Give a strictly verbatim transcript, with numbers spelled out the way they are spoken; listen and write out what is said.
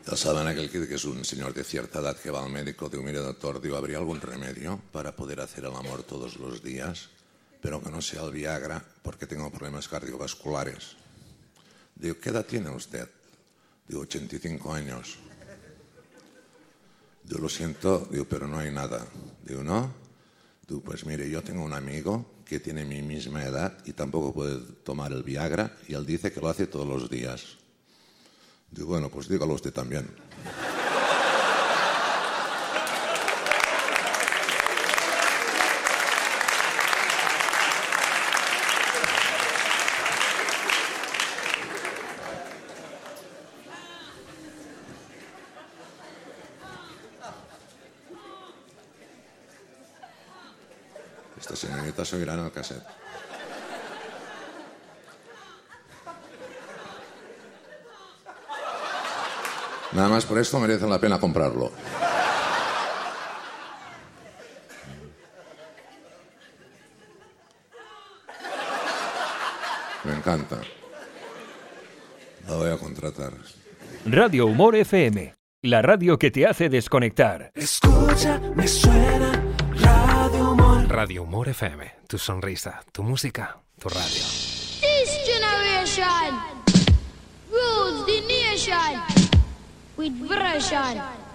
Ya saben aquel que, que es un señor de cierta edad que va al médico, digo, mire doctor, digo, ¿habría algún remedio para poder hacer el amor todos los días? Pero que no sea el Viagra, porque tengo problemas cardiovasculares. Digo, ¿qué edad tiene usted? Digo, ochenta y cinco años. Digo, lo siento, digo, pero no hay nada. Digo, ¿no? Digo, pues mire, yo tengo un amigo que tiene mi misma edad y tampoco puede tomar el Viagra y él dice que lo hace todos los días. Digo, bueno, pues dígalo usted también. Esta señorita se oirá en el cassette. Nada más por esto merece la pena comprarlo. Me encanta. La voy a contratar. Radio Humor F M, la radio que te hace desconectar. Escucha, me suena Radio Humor. Radio Humor F M, tu sonrisa, tu música, tu radio. This generation rules the nation with version.